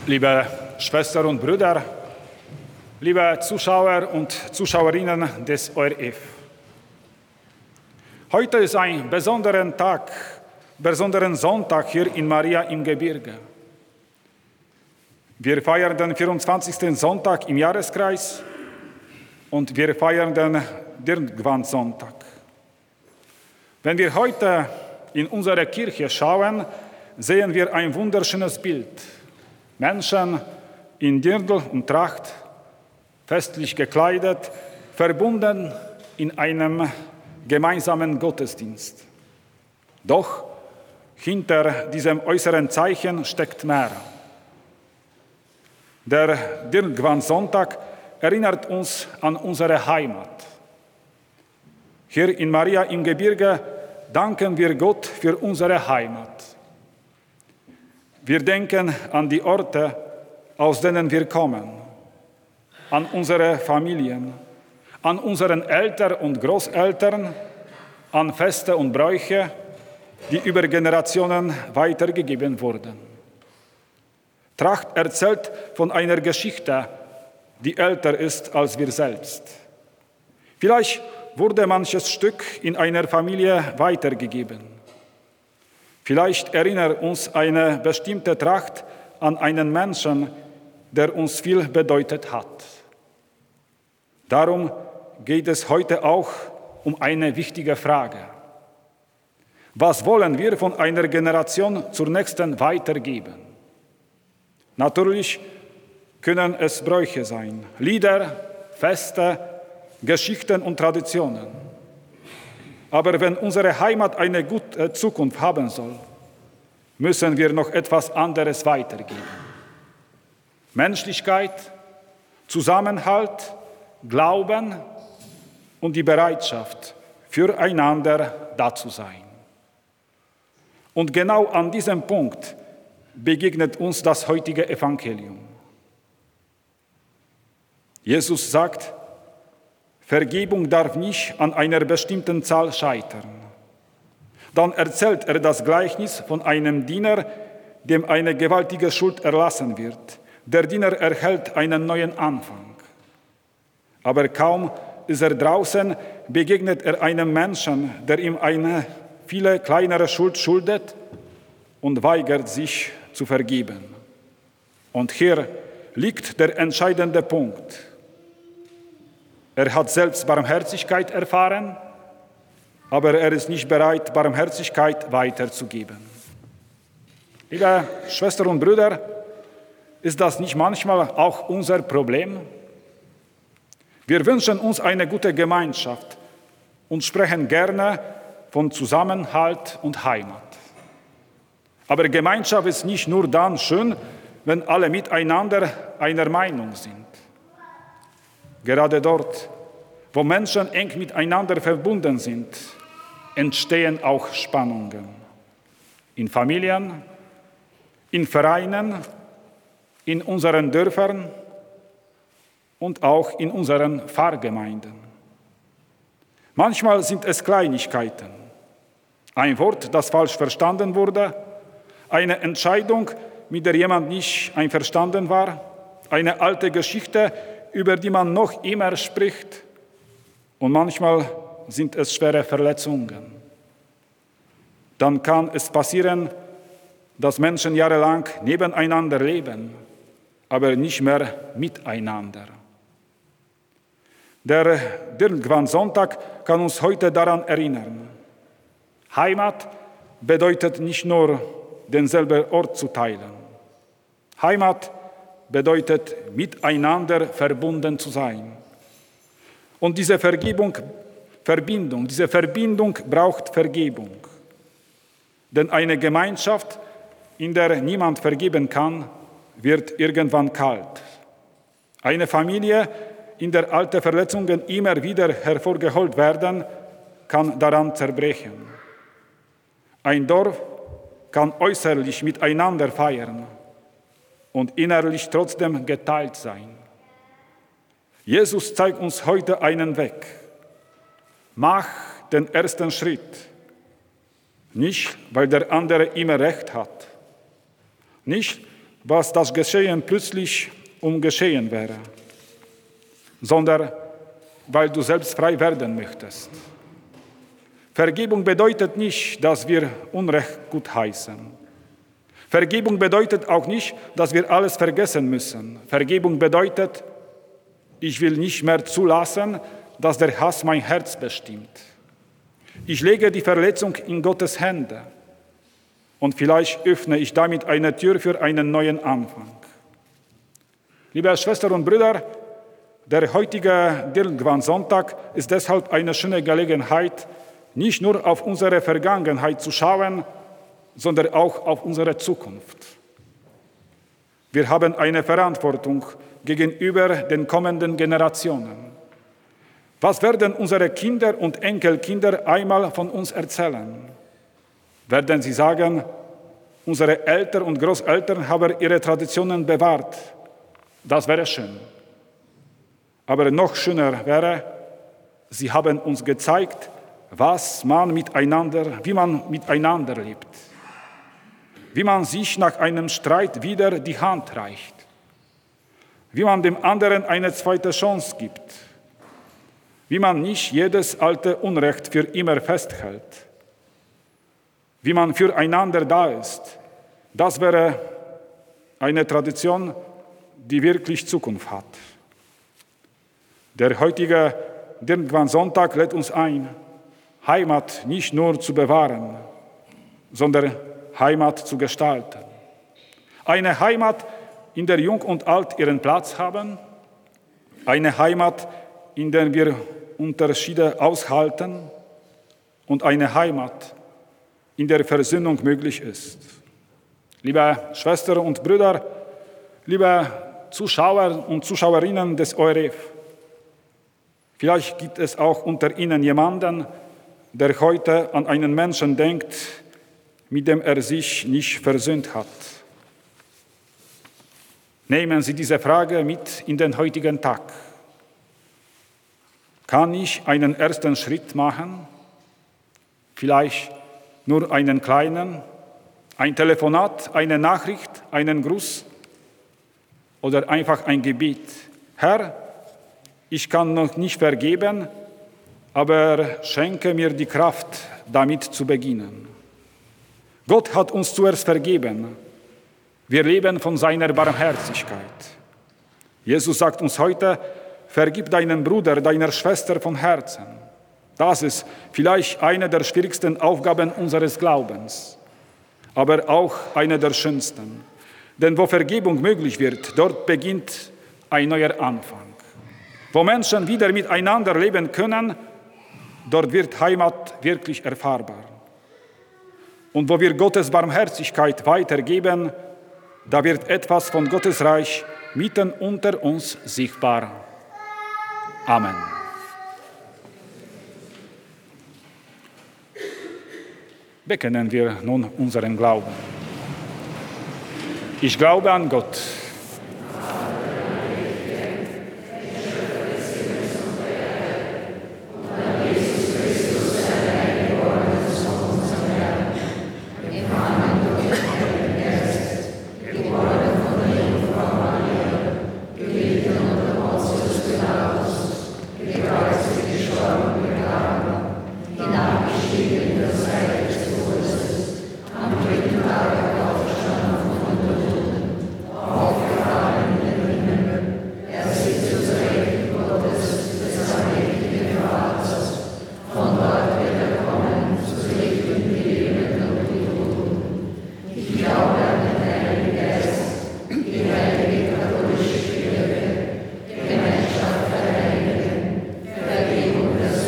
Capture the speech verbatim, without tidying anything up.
Liebe Schwestern und Brüder, liebe Zuschauer und Zuschauerinnen des O R F. Heute ist ein besonderer Tag, besonderen Sonntag hier in Maria im Gebirge. Wir feiern den vierundzwanzigsten Sonntag im Jahreskreis und wir feiern den Dirndl-Sonntag. Wenn wir heute in unsere Kirche schauen, sehen wir ein wunderschönes Bild. Menschen in Dirndl und Tracht, festlich gekleidet, verbunden in einem gemeinsamen Gottesdienst. Doch hinter diesem äußeren Zeichen steckt mehr. Der Dirndl-Sonntag erinnert uns an unsere Heimat. Hier in Maria im Gebirge danken wir Gott für unsere Heimat. Wir denken an die Orte, aus denen wir kommen, an unsere Familien, an unseren Eltern und Großeltern, an Feste und Bräuche, die über Generationen weitergegeben wurden. Tracht erzählt von einer Geschichte, die älter ist als wir selbst. Vielleicht wurde manches Stück in einer Familie weitergegeben. Vielleicht erinnert uns eine bestimmte Tracht an einen Menschen, der uns viel bedeutet hat. Darum geht es heute auch um eine wichtige Frage. Was wollen wir von einer Generation zur nächsten weitergeben? Natürlich können es Bräuche sein, Lieder, Feste, Geschichten und Traditionen. Aber wenn unsere Heimat eine gute Zukunft haben soll, müssen wir noch etwas anderes weitergeben. Menschlichkeit, Zusammenhalt, Glauben und die Bereitschaft, füreinander da zu sein. Und genau an diesem Punkt begegnet uns das heutige Evangelium. Jesus sagt, Vergebung darf nicht an einer bestimmten Zahl scheitern. Dann erzählt er das Gleichnis von einem Diener, dem eine gewaltige Schuld erlassen wird. Der Diener erhält einen neuen Anfang. Aber kaum ist er draußen, begegnet er einem Menschen, der ihm eine viele kleinere Schuld schuldet und weigert sich zu vergeben. Und hier liegt der entscheidende Punkt. Er hat selbst Barmherzigkeit erfahren, aber er ist nicht bereit, Barmherzigkeit weiterzugeben. Liebe Schwestern und Brüder, ist das nicht manchmal auch unser Problem? Wir wünschen uns eine gute Gemeinschaft und sprechen gerne von Zusammenhalt und Heimat. Aber Gemeinschaft ist nicht nur dann schön, wenn alle miteinander einer Meinung sind. Gerade dort, wo Menschen eng miteinander verbunden sind, entstehen auch Spannungen. In Familien, in Vereinen, in unseren Dörfern und auch in unseren Pfarrgemeinden. Manchmal sind es Kleinigkeiten. Ein Wort, das falsch verstanden wurde, eine Entscheidung, mit der jemand nicht einverstanden war, eine alte Geschichte, über die man noch immer spricht. Und manchmal sind es schwere Verletzungen. Dann kann es passieren, dass Menschen jahrelang nebeneinander leben, aber nicht mehr miteinander. Der Dirndl-Sonntag kann uns heute daran erinnern. Heimat bedeutet nicht nur, denselben Ort zu teilen. Heimat bedeutet, miteinander verbunden zu sein. Und diese Vergebung, Verbindung, diese Verbindung braucht Vergebung. Denn eine Gemeinschaft, in der niemand vergeben kann, wird irgendwann kalt. Eine Familie, in der alte Verletzungen immer wieder hervorgeholt werden, kann daran zerbrechen. Ein Dorf kann äußerlich miteinander feiern und innerlich trotzdem geteilt sein. Jesus zeigt uns heute einen Weg. Mach den ersten Schritt. Nicht, weil der andere immer recht hat. Nicht, was das Geschehen plötzlich um Geschehen wäre, sondern weil du selbst frei werden möchtest. Vergebung bedeutet nicht, dass wir Unrecht gutheißen. Vergebung bedeutet auch nicht, dass wir alles vergessen müssen. Vergebung bedeutet, ich will nicht mehr zulassen, dass der Hass mein Herz bestimmt. Ich lege die Verletzung in Gottes Hände und vielleicht öffne ich damit eine Tür für einen neuen Anfang. Liebe Schwestern und Brüder, der heutige Dirndl-Sonntag ist deshalb eine schöne Gelegenheit, nicht nur auf unsere Vergangenheit zu schauen, sondern auch auf unsere Zukunft. Wir haben eine Verantwortung gegenüber den kommenden Generationen. Was werden unsere Kinder und Enkelkinder einmal von uns erzählen? Werden sie sagen, unsere Eltern und Großeltern haben ihre Traditionen bewahrt? Das wäre schön. Aber noch schöner wäre, sie haben uns gezeigt, was man miteinander, wie man miteinander lebt. Wie man sich nach einem Streit wieder die Hand reicht. Wie man dem anderen eine zweite Chance gibt. Wie man nicht jedes alte Unrecht für immer festhält. Wie man füreinander da ist. Das wäre eine Tradition, die wirklich Zukunft hat. Der heutige Dirndl-Sonntag lädt uns ein, Heimat nicht nur zu bewahren, sondern Heimat zu gestalten. Eine Heimat, in der Jung und Alt ihren Platz haben. Eine Heimat, in der wir Unterschiede aushalten. Und eine Heimat, in der Versöhnung möglich ist. Liebe Schwestern und Brüder, liebe Zuschauer und Zuschauerinnen des O R F, vielleicht gibt es auch unter Ihnen jemanden, der heute an einen Menschen denkt, mit dem er sich nicht versöhnt hat. Nehmen Sie diese Frage mit in den heutigen Tag. Kann ich einen ersten Schritt machen? Vielleicht nur einen kleinen, ein Telefonat, eine Nachricht, einen Gruß oder einfach ein Gebet. Herr, ich kann noch nicht vergeben, aber schenke mir die Kraft, damit zu beginnen. Gott hat uns zuerst vergeben. Wir leben von seiner Barmherzigkeit. Jesus sagt uns heute, vergib deinen Bruder, deiner Schwester von Herzen. Das ist vielleicht eine der schwierigsten Aufgaben unseres Glaubens, aber auch eine der schönsten. Denn wo Vergebung möglich wird, dort beginnt ein neuer Anfang. Wo Menschen wieder miteinander leben können, dort wird Heimat wirklich erfahrbar. Und wo wir Gottes Barmherzigkeit weitergeben, da wird etwas von Gottes Reich mitten unter uns sichtbar. Amen. Bekennen wir nun unseren Glauben. Ich glaube an Gott,